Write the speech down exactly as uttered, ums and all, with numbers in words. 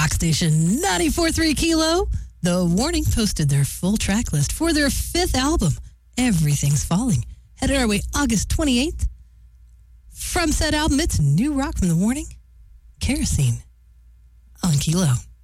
rock station ninety-four point three Kilo. The Warning posted their full track list for their fifth album, Everything's Falling. Headed our way August twenty-eighth. From said album, it's new rock from The Warning, Kerosene, on Kilo.